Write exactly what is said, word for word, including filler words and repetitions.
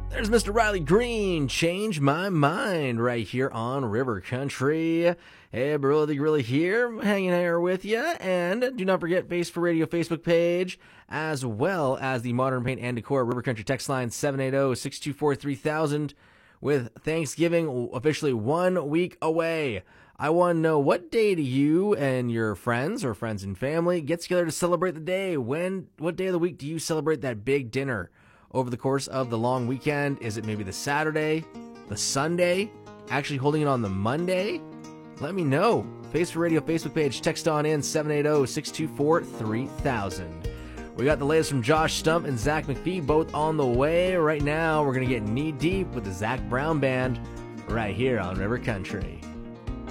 There's Mister Riley Green, Change My Mind, right here on River Country. Hey, Barilla the Gorilla here, hanging here with you. And do not forget Face for Radio Facebook page, as well as the Modern Paint and Decor River Country text line seven eight zero, six two four, three thousand. With Thanksgiving officially one week away, I want to know, what day do you and your friends or friends and family get together to celebrate the day? When, what day of the week do you celebrate that big dinner? Over the course of the long weekend, is it maybe the Saturday, the Sunday, actually holding it on the Monday? Let me know. Face for Radio Facebook page, text on in seven eight zero, six two four, three thousand. We got the latest from Josh Stump and Zach McPhee, both on the way. Right now, we're going to get knee deep with the Zach Brown Band right here on River Country.